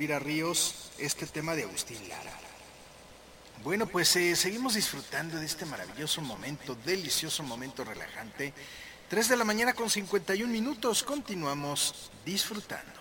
Elvira Ríos este tema de Agustín Lara. Bueno, pues seguimos disfrutando de este maravilloso momento, delicioso momento relajante. 3 de la mañana con 51 minutos, continuamos disfrutando.